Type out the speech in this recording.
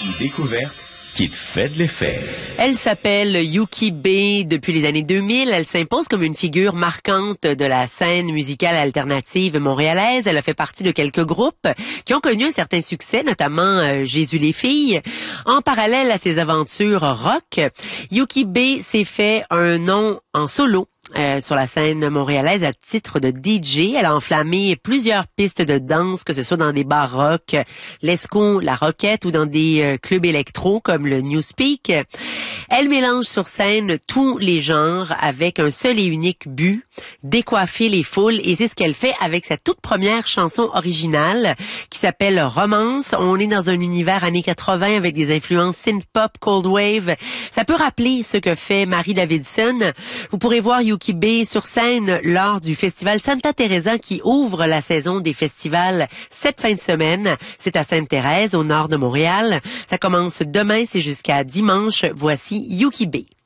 découverte qui te fait de l'effet. Elle s'appelle Yuki B. Depuis les années 2000. Elle s'impose comme une figure marquante de la scène musicale alternative montréalaise. Elle a fait partie de quelques groupes qui ont connu un certain succès, notamment Jésus les filles. En parallèle à ses aventures rock, Yuki B. s'est fait un nom en solo. Sur la scène montréalaise à titre de DJ. Elle a enflammé plusieurs pistes de danse, que ce soit dans des bars rock, l'Esco, la Roquette ou dans des clubs électro comme le Newspeak. Elle mélange sur scène tous les genres avec un seul et unique but, décoiffer les foules, et c'est ce qu'elle fait avec sa toute première chanson originale qui s'appelle Romance. On est dans un univers années 80 avec des influences synth-pop, cold wave. Ça peut rappeler ce que fait Marie Davidson. Vous pourrez voir Yuki B sur scène lors du festival Santa Teresa qui ouvre la saison des festivals cette fin de semaine. C'est à Sainte-Thérèse, au nord de Montréal. Ça commence demain, c'est jusqu'à dimanche. Voici Yuki B.